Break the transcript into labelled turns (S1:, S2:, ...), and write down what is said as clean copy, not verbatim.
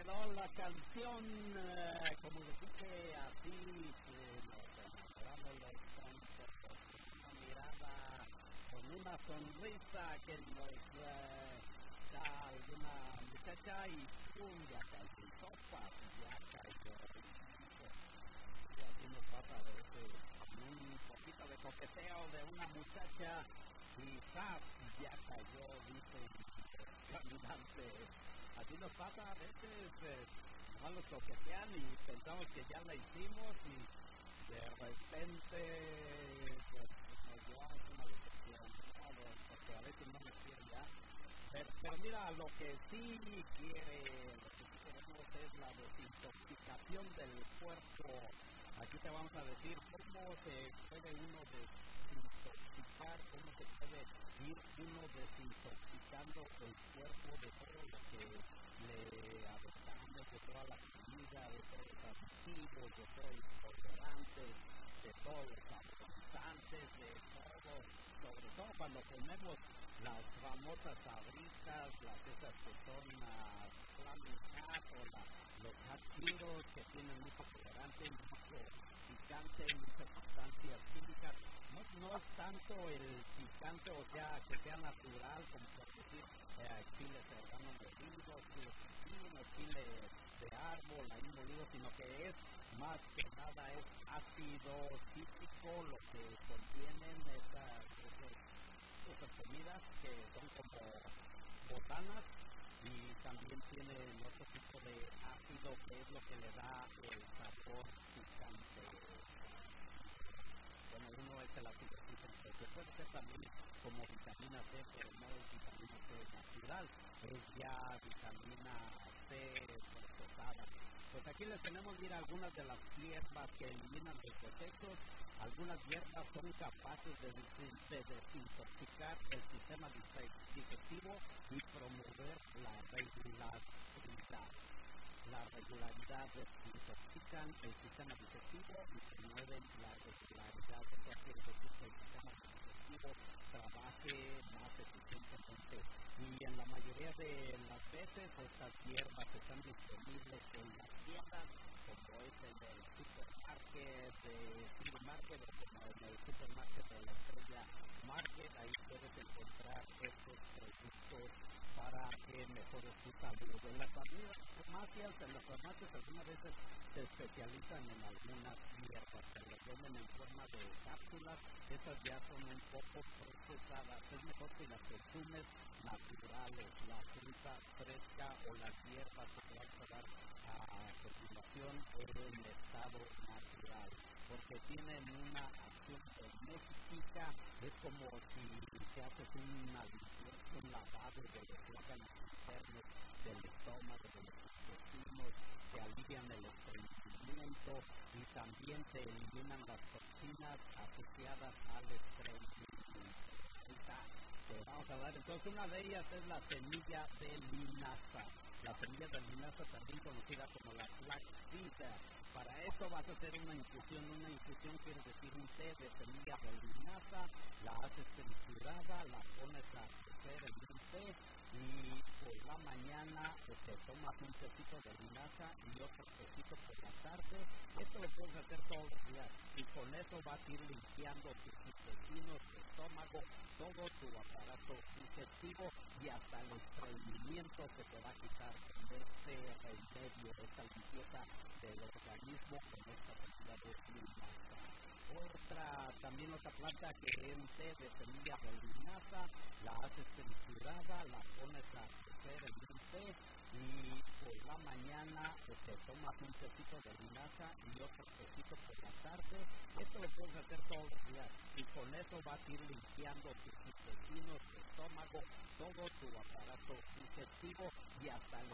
S1: quedó la canción, como les dije, así nos enamoramos los tontos, con una mirada, con una sonrisa que nos da alguna muchacha y pum, ya cayó en sopas, ya cayó. Y así nos pasa a veces, un poquito de coqueteo de una muchacha y ¡zas! Ya cayó, dicen los caminantes. Así nos pasa a veces, nomás los toquetean y pensamos que ya la hicimos y de repente pues, nos llevamos una decepción, ¿no? Porque a veces no nos quieren ya. Pero mira, lo que sí queremos es la desintoxicación del cuerpo. Aquí te vamos a decir cómo se puede uno desintoxicar, cómo se puede ir uno desintoxicando el cuerpo de todo lo que le aventamos, de toda la comida, de todos los aditivos, de todos los colorantes, de todos los saborizantes, de todo, sobre todo cuando comemos las famosas sabritas, las esas que son Flaming Hot o los Hot Cheetos que tienen mucho colorante, mucho picante, muchas sustancias químicas. No es tanto el picante, o sea, que sea natural, como por decir chile serrano molido, chile piquín o chile de árbol ahí molido, sino que es más que nada es ácido cítrico lo que contienen esas comidas que son como botanas y también tienen otro tipo de ácido que es lo que le da el sabor picante. Bueno, uno es el ácido cítrico, que puede ser también como vitamina C, pero no es vitamina C natural, es ya vitamina C procesada. Pues aquí les tenemos, mira, algunas de las hierbas que eliminan los desechos. Algunas hierbas son capaces de desintoxicar el sistema digestivo y promover la regularidad. La regularidad desintoxican el sistema digestivo y promueven la regularidad. O sea, quiere decir que el sistema digestivo trabaje más eficientemente. Y en la mayoría de las veces estas hierbas están disponibles en las tiendas, como es en el supermarket de City Market o como en el supermarket de la Estrella Market. Ahí puedes encontrar estos productos para que mejores tu salud. En las farmacias algunas veces se especializan en algunas hierbas, te las venden en forma de cápsulas. Esas ya son un poco procesadas. Es mejor si las consumes naturales, la fruta fresca o las hierbas que te van a dar a continuación en estado natural, porque tienen una acción termogénica. Es como si te haces una limpieza, un lavado de los órganos internos del estómago, de los intestinos, te alivian el estreñimiento y también te eliminan las toxinas asociadas al estreñimiento. Ahí está, te vamos a dar. Entonces, una de ellas es la semilla de linaza. La semilla de linaza, también conocida como la flaxseed. Para esto vas a hacer una infusión. Una infusión quiere decir un té de semilla de linaza. La haces triturada, la pones a cocer en un té y por la mañana te tomas un tecito de linaza y otro tecito por la tarde. Esto lo puedes hacer todos los días y con eso vas a ir limpiando tus intestinos, tu estómago, todo tu aparato digestivo y hasta el estreñimiento se te va a quitar con este remedio, esta limpieza del organismo con esta semilla de linaza. También otra planta que es un té de semilla de linaza, la haces triturada, la pones a cocer en un té y por la mañana te tomas un tecito de linaza y otro tecito por la tarde. Esto lo puedes hacer todos los días y con eso vas a ir limpiando tus intestinos, tu estómago, todo tu aparato digestivo y hasta el